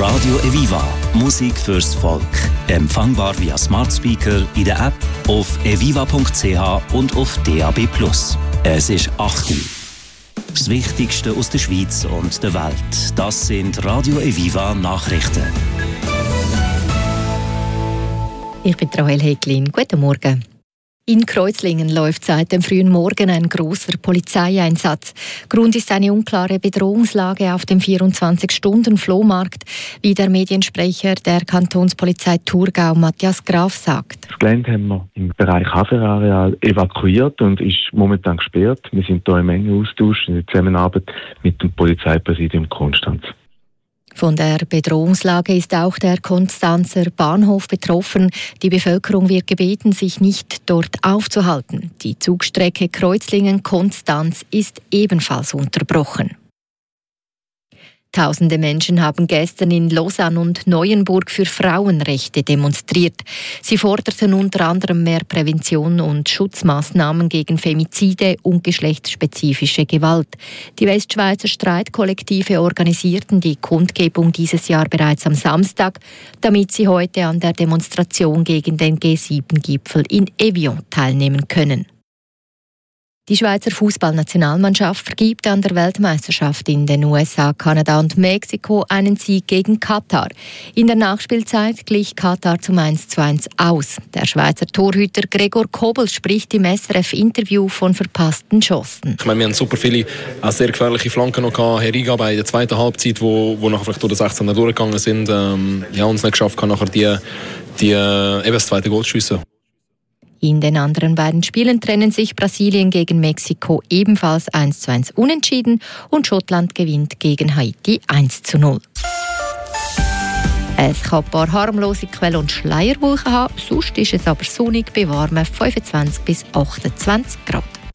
Radio Eviva. Musik fürs Volk. Empfangbar via Smart Speaker in der App, auf eviva.ch und auf DAB+. Es ist 8 Uhr. Das Wichtigste aus der Schweiz und der Welt. Das sind Radio Eviva Nachrichten. Ich bin Rahel Heglin. Guten Morgen. In Kreuzlingen läuft seit dem frühen Morgen ein grosser Polizeieinsatz. Grund ist eine unklare Bedrohungslage auf dem 24-Stunden-Flohmarkt, wie der Mediensprecher der Kantonspolizei Thurgau, Matthias Graf, sagt. Das Gelände haben wir im Bereich Haferareal evakuiert und ist momentan gesperrt. Wir sind hier im engen Austausch in Zusammenarbeit mit dem Polizeipräsidium Konstanz. Von der Bedrohungslage ist auch der Konstanzer Bahnhof betroffen. Die Bevölkerung wird gebeten, sich nicht dort aufzuhalten. Die Zugstrecke Kreuzlingen-Konstanz ist ebenfalls unterbrochen. Tausende Menschen haben gestern in Lausanne und Neuenburg für Frauenrechte demonstriert. Sie forderten unter anderem mehr Prävention und Schutzmaßnahmen gegen Femizide und geschlechtsspezifische Gewalt. Die Westschweizer Streitkollektive organisierten die Kundgebung dieses Jahr bereits am Samstag, damit sie heute an der Demonstration gegen den G7-Gipfel in Evian teilnehmen können. Die Schweizer Fußballnationalmannschaft vergibt an der Weltmeisterschaft in den USA, Kanada und Mexiko einen Sieg gegen Katar. In der Nachspielzeit glich Katar zum 1:1 aus. Der Schweizer Torhüter Gregor Kobel spricht im SRF-Interview von verpassten Chancen. Ich meine, wir haben super viele auch sehr gefährliche Flanken noch gehabt. Herr Riga in der zweiten Halbzeit, wo nachher vielleicht durch den 16er durchgegangen sind, uns nicht geschafft haben, nachher eben das zweite Goal zu schiessen. In den anderen beiden Spielen trennen sich Brasilien gegen Mexiko ebenfalls 1:1 unentschieden und Schottland gewinnt gegen Haiti 1:0. Es kann ein paar harmlose Quellen und Schleierwolken haben, sonst ist es aber sonnig bei warmen 25 bis 28 Grad.